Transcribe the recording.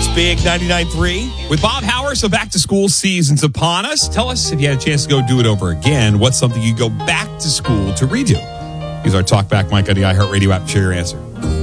Big 99.3. With Bob Hauer, so back to school season's upon us. Tell us if you had a chance to go do it over again. What's something you go back to school to redo? Use our talkback mic on the iHeartRadio app to share your answer.